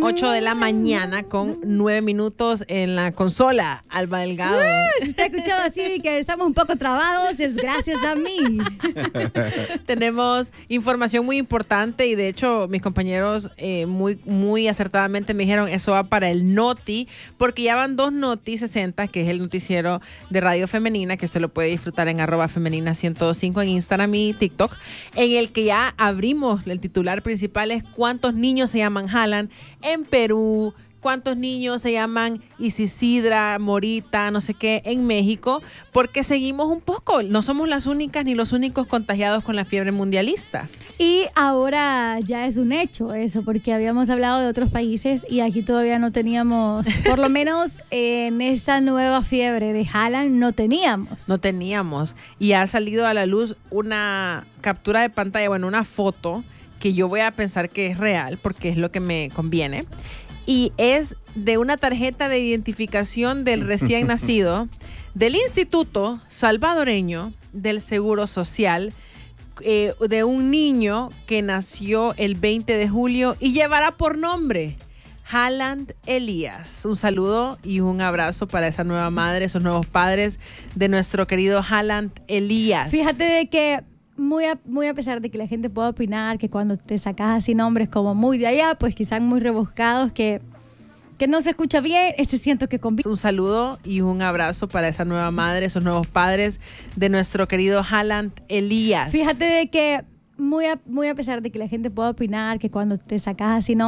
8 de la mañana con 9 minutos en la consola. Alba Delgado. Si está escuchado así que estamos un poco trabados, es gracias a mí. Tenemos información muy importante y de hecho mis compañeros muy acertadamente me dijeron eso va para el Noti, porque ya van 2 Noti 60, que es el noticiero de Radio Femenina, que usted lo puede disfrutar en @femenina1025 en Instagram y TikTok, en el que ya abrimos el titular principal es cuántos niños se llaman Haaland en Perú, cuántos niños se llaman Isisidra, Morita, no sé qué, en México, porque seguimos un poco, no somos las únicas ni los únicos contagiados con la fiebre mundialista. Y ahora ya es un hecho eso, porque habíamos hablado de otros países y aquí todavía no teníamos, por lo menos en esa nueva fiebre de Haaland no teníamos. No teníamos. Y ha salido a la luz una captura de pantalla, bueno, una foto que yo voy a pensar que es real, porque es lo que me conviene. Y es de una tarjeta de identificación del recién nacido del Instituto Salvadoreño del Seguro Social, de un niño que nació el 20 de julio y llevará por nombre Haaland Elías. Un saludo y un abrazo para esa nueva madre, esos nuevos padres de nuestro querido Haaland Elías. Fíjate de que muy a pesar de que la gente pueda opinar que cuando te sacas así nombres como muy de allá, pues quizás muy rebuscados, que no se escucha bien, ese siento que conviene. Un saludo y un abrazo para esa nueva madre, esos nuevos padres de nuestro querido Haaland Elías. Fíjate de que muy a pesar de que la gente pueda opinar que cuando te sacas así nombres